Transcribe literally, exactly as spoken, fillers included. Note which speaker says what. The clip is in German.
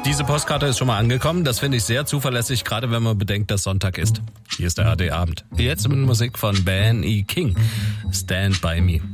Speaker 1: Diese Postkarte ist schon mal angekommen. Das finde ich sehr zuverlässig, gerade wenn man bedenkt, dass Sonntag ist. Hier ist der A R D Abend. Jetzt mit Musik von Ben E. King. Stand By Me.